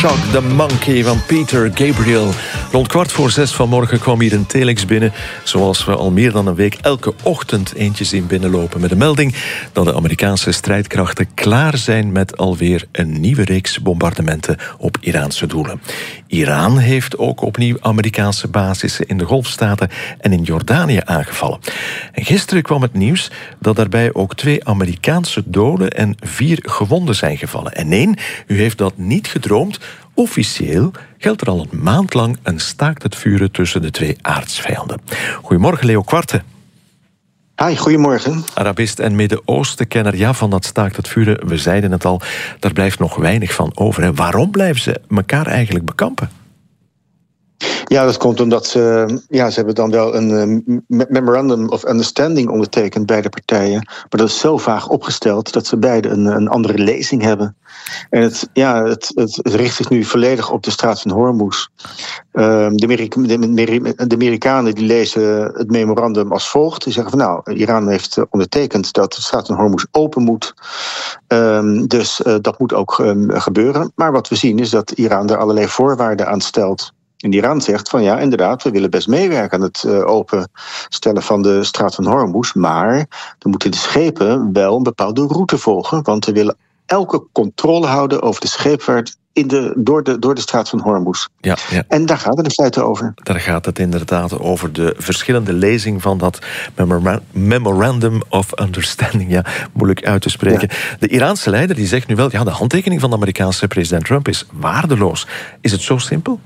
Shock the Monkey van Peter Gabriel. Rond 5:15 vanmorgen kwam hier een telex binnen, zoals we al meer dan een week elke ochtend eentje zien binnenlopen, met de melding dat de Amerikaanse strijdkrachten klaar zijn met alweer een nieuwe reeks bombardementen op Iraanse doelen. Iran heeft ook opnieuw Amerikaanse basissen in de Golfstaten en in Jordanië aangevallen. En gisteren kwam het nieuws dat daarbij ook 2 Amerikaanse doden en 4 gewonden zijn gevallen. En nee, u heeft dat niet gedroomd. Officieel geldt er al een maand lang een staakt het vuren tussen de 2 aardsvijanden. Goedemorgen, Leo Quarte. Hi, goedemorgen. Arabist en Midden-Oosten-kenner. Ja, van dat staakt het vuren, we zeiden het al, daar blijft nog weinig van over. Hè. Waarom blijven ze elkaar eigenlijk bekampen? Ja, dat komt omdat ze hebben dan wel een memorandum of understanding ondertekend, beide partijen. Maar dat is zo vaag opgesteld dat ze beide een andere lezing hebben. En het richt zich nu volledig op de straat van Hormuz. De Amerikanen die lezen het memorandum als volgt. Die zeggen van Iran heeft ondertekend dat de straat van Hormuz open moet. Dus dat moet ook gebeuren. Maar wat we zien is dat Iran er allerlei voorwaarden aan stelt. En Iran zegt van ja, inderdaad, we willen best meewerken aan het openstellen van de straat van Hormuz. Maar dan moeten de schepen wel een bepaalde route volgen. Want we willen elke controle houden over de scheepvaart door de straat van Hormuz. Ja. En daar gaat het in feite over. Daar gaat het inderdaad over de verschillende lezing van dat Memorandum of Understanding. Ja, moeilijk uit te spreken. Ja. De Iraanse leider die zegt nu wel, de handtekening van de Amerikaanse president Trump is waardeloos. Is het zo simpel?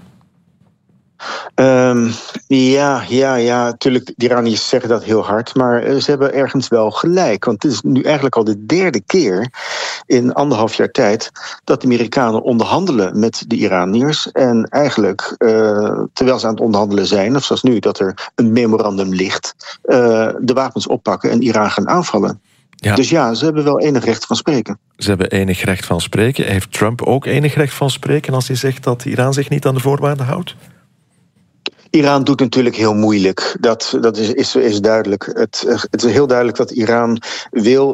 Natuurlijk, de Iraniërs zeggen dat heel hard, maar ze hebben ergens wel gelijk. Want het is nu eigenlijk al de 3e keer in 1,5 jaar tijd dat de Amerikanen onderhandelen met de Iraniërs. En eigenlijk, terwijl ze aan het onderhandelen zijn, of zoals nu, dat er een memorandum ligt, de wapens oppakken en Iran gaan aanvallen. Ja. Dus ja, ze hebben wel enig recht van spreken. Ze hebben enig recht van spreken. Heeft Trump ook enig recht van spreken als hij zegt dat Iran zich niet aan de voorwaarden houdt? Iran doet natuurlijk heel moeilijk. Dat is duidelijk. Het is heel duidelijk dat Iran wil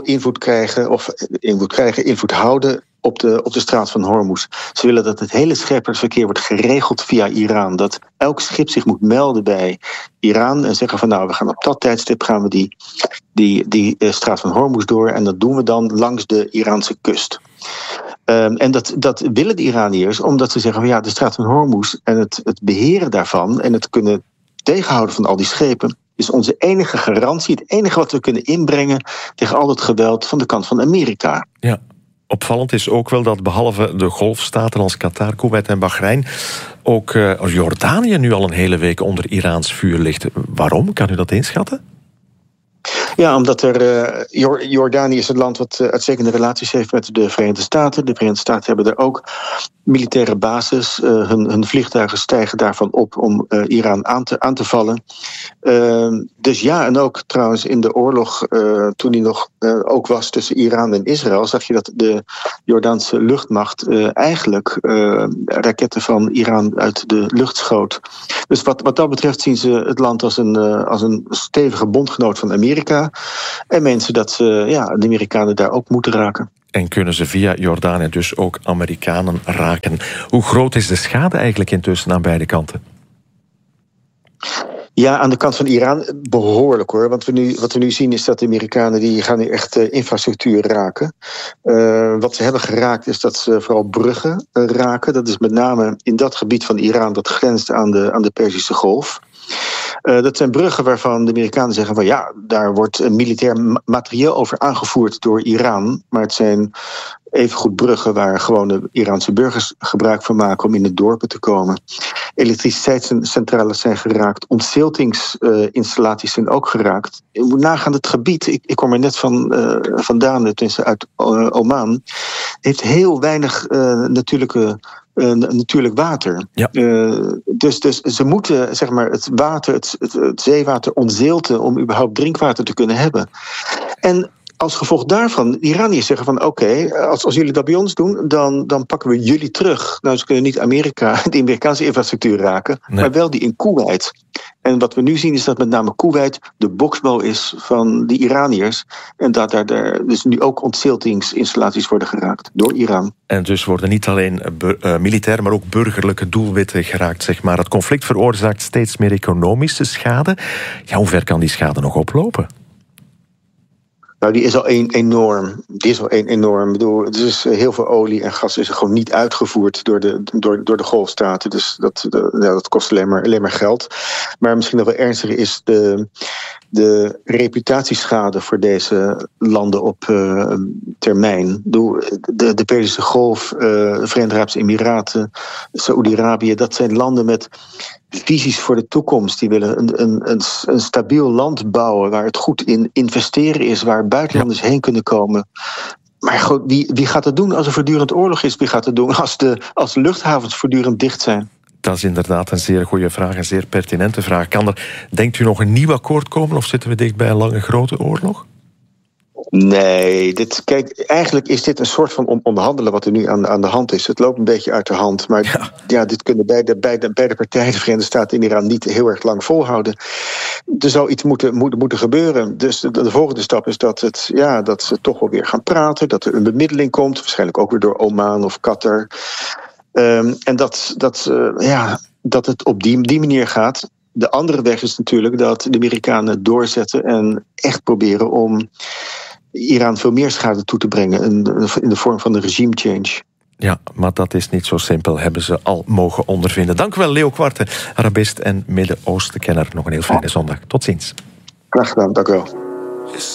invloed houden op de straat van Hormuz. Ze willen dat het hele scheepvaartverkeer wordt geregeld via Iran. Dat elk schip zich moet melden bij Iran en zeggen van we gaan op dat tijdstip gaan we die straat van Hormuz door en dat doen we dan langs de Iraanse kust. En dat willen de Iraniërs omdat ze zeggen van de straat van Hormuz en het beheren daarvan en het kunnen tegenhouden van al die schepen is onze enige garantie, het enige wat we kunnen inbrengen tegen al het geweld van de kant van Amerika. Ja. Opvallend is ook wel dat behalve de golfstaten als Qatar, Kuwait en Bahrein ook Jordanië nu al een hele week onder Iraans vuur ligt. Waarom? Kan u dat inschatten? Ja, omdat Jordanië is het land wat uitstekende relaties heeft met de Verenigde Staten. De Verenigde Staten hebben er ook militaire bases. Hun vliegtuigen stijgen daarvan op om Iran aan te vallen. Dus ja, en ook trouwens in de oorlog, toen die nog ook was tussen Iran en Israël, zag je dat de Jordaanse luchtmacht eigenlijk raketten van Iran uit de lucht schoot. Dus wat dat betreft zien ze het land als een stevige bondgenoot van Amerika. En mensen dat de Amerikanen daar ook moeten raken. En kunnen ze via Jordanië dus ook Amerikanen raken? Hoe groot is de schade eigenlijk intussen aan beide kanten? Ja, aan de kant van Iran behoorlijk hoor. Want wat we nu zien is dat de Amerikanen die gaan nu echt infrastructuur raken. Wat ze hebben geraakt is dat ze vooral bruggen raken. Dat is met name in dat gebied van Iran dat grenst aan de Perzische Golf. Dat zijn bruggen waarvan de Amerikanen zeggen van daar wordt militair materieel over aangevoerd door Iran. Maar het zijn evengoed bruggen waar gewone Iraanse burgers gebruik van maken om in de dorpen te komen. Elektriciteitscentrales zijn geraakt. Ontziltingsinstallaties zijn ook geraakt. Je moet nagaan het gebied. Ik kom er net vandaan, tenminste uit Oman. Heeft heel weinig natuurlijk water. Ja. Dus ze moeten het zeewater ontzilten om überhaupt drinkwater te kunnen hebben. En als gevolg daarvan, de Iraniërs zeggen van oké, als jullie dat bij ons doen, dan pakken we jullie terug. Nou, ze kunnen niet de Amerikaanse infrastructuur raken, maar wel die in Koeweit. En wat we nu zien is dat met name Koeweit de boksbal is van die Iraniërs. En dat daar dus nu ook ontziltingsinstallaties worden geraakt door Iran. En dus worden niet alleen militair, maar ook burgerlijke doelwitten geraakt, zeg maar. Het conflict veroorzaakt steeds meer economische schade. Ja, hoe ver kan die schade nog oplopen? Nou, die is al enorm. Ik bedoel, er is heel veel olie en gas is er gewoon niet uitgevoerd door de golfstaten. Dus dat kost alleen maar geld. Maar misschien nog wel ernstiger is de reputatieschade voor deze landen op termijn. De Perzische Golf, de Verenigde Arabische Emiraten, Saoedi-Arabië, dat zijn landen met visies voor de toekomst. Die willen een stabiel land bouwen waar het goed in investeren is, waar buitenlanders heen kunnen komen. Maar goed, wie gaat het doen als er voortdurend oorlog is? Wie gaat het doen als de luchthavens voortdurend dicht zijn? Dat is inderdaad een zeer goede vraag, een zeer pertinente vraag. Denkt u nog een nieuw akkoord komen of zitten we dicht bij een lange grote oorlog? Nee, eigenlijk is dit een soort van onderhandelen wat er nu aan de hand is. Het loopt een beetje uit de hand, maar dit kunnen beide partijen, de Verenigde Staten en Iran, niet heel erg lang volhouden. Er zou iets moeten gebeuren. Dus de volgende stap is dat ze toch wel weer gaan praten, dat er een bemiddeling komt, waarschijnlijk ook weer door Oman of Qatar. En dat het op die manier gaat. De andere weg is natuurlijk dat de Amerikanen doorzetten en echt proberen om Iran veel meer schade toe te brengen in de vorm van een regime change. Ja, maar dat is niet zo simpel, hebben ze al mogen ondervinden. Dank u wel, Leo Quarte, Arabist en Midden-Oosten-kenner. Nog een heel fijne zondag. Tot ziens. Graag gedaan, dank u wel.